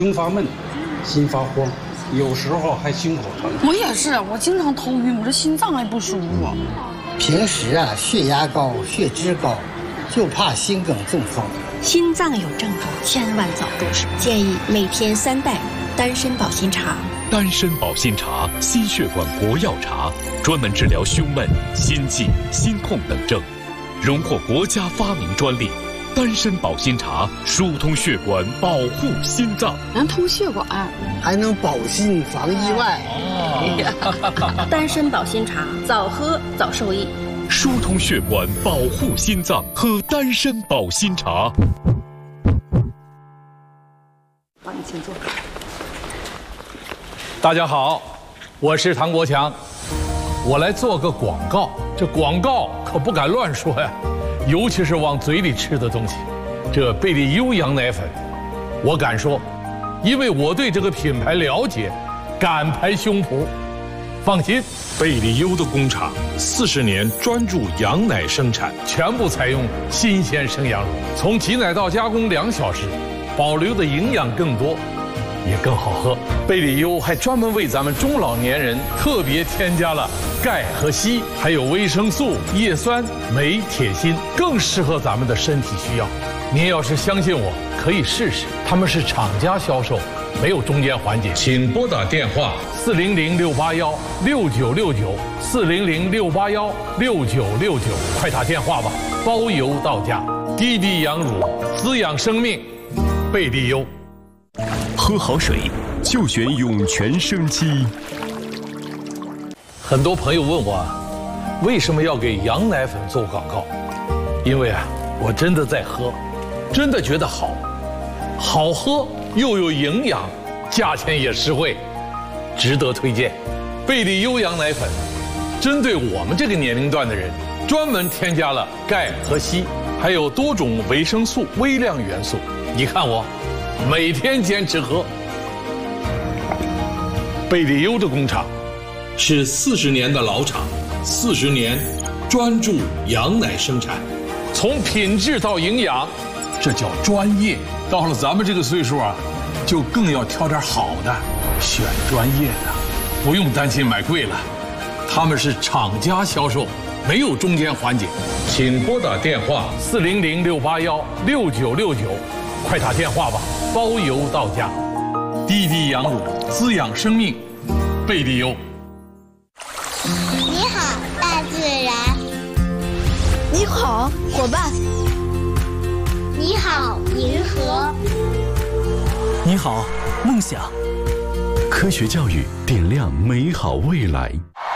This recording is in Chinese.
胸发闷、心发慌，有时候还心口疼。 我也是，我经常头晕，我这心脏还不舒服。 平时血压高、血脂高，就怕心梗中风。 心脏有症状，千万早重视。建议每天3袋丹参保心茶。 丹参保心茶，心血管国药茶，专门治疗胸闷、心悸、心痛等症，荣获国家发明专利。丹参保心茶疏通血管，保护心脏， 能通血管， 还能保心防意外。 丹参保心茶，早喝早受益。 疏通血管，保护心脏，喝丹参保心茶。 好，你请坐。 大家好，我是唐国强，我来做个广告。这广告可不敢乱说呀，尤其是往嘴里吃的东西。这贝利优羊奶粉，我敢说，因为我对这个品牌了解，敢拍胸脯。放心， 贝利优的工厂40年专注羊奶生产， 全部采用新鲜生羊乳，从挤奶到加工2小时，保留的营养更多，也更好喝。贝利优还专门为咱们中老年人特别添加了钙和硒，还有维生素、叶酸、镁、铁、锌，更适合咱们的身体需要。您要是相信我，可以试试。他们是厂家销售，没有中间环节。 请拨打电话 400-681-6969，400-681-6969，快打电话吧，包邮到家。滴滴羊乳，滋养生命，贝利优。 喝好水就选涌泉生机。 很多朋友问我，为什么要给羊奶粉做广告？因为我真的在喝，真的觉得好喝又有营养，价钱也实惠，值得推荐。贝利优羊奶粉针对我们这个年龄段的人，专门添加了钙和硒，还有多种维生素、微量元素。你看我每天坚持喝。贝利优的工厂是40年的老厂，40年专注羊奶生产， 从品质到营养，这叫专业。到了咱们这个岁数就更要挑点好的，选专业的，不用担心买贵了。他们是厂家销售，没有中间环节。 请拨打电话 400-681-6969，快打电话吧，包邮到家。滴滴羊乳，滋养生命，贝利优。 你好，大自然。 你好，伙伴。 你好，银河。 你好，梦想。 科学教育点亮美好未来。